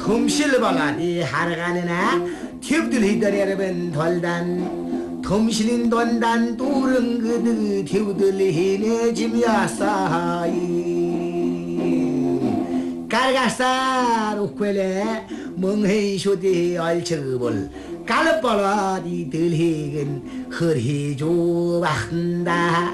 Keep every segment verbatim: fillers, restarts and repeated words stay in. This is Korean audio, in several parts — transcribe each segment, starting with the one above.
덤실방아니 하러가느나 팁들 히더레르벤 돌단 덤실인 돈단 뚜른 그드 팁들 히네 짐야사이 깔가살 우퀄레 멍헤이 쇼디 얼처볼 깔빠라디 들히긴 흐리조 박다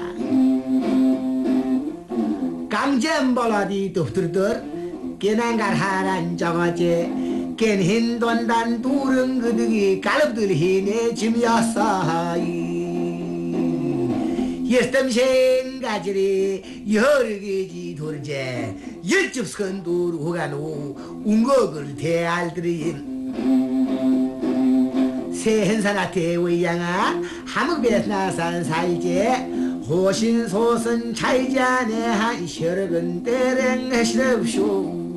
강잼발라디 뚜프들들 깨난갈 하란 정어제 깬힌 돈단 두릉 그득이 깔업들 히네 짐야사이 예스템생 가지리 여르게지 돌제 열집선 두루가노 웅거글 대알들이 세hen산한테 외양아 함흑베스나산 살제 호신소선 차이자네 한 셔럭은 때랭해시렵쇼.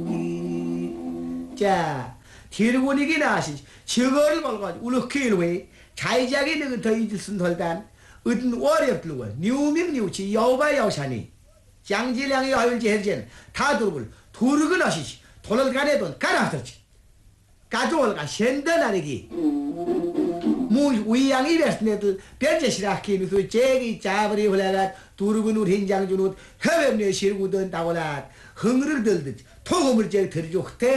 자, 뒤르고니기 나시 저거를 걸어가지고 울럭키일웨이 차이자기 너는 더 이들슨 덜단 어떤 월엽들고 뉴명 뉴치 여우바 여우샤니 장질량이 여울지 해전 다 두르글 두르고 나시지 돌을 돈 깔아서지 가져올까 현대나리기 무 위양이 베스네들 별제시라키면서 제기 자버리 흘러가 두르고 누 현장 주는 해외에 실구던 다고라 흥을 들듯 토금을 제 들이죠.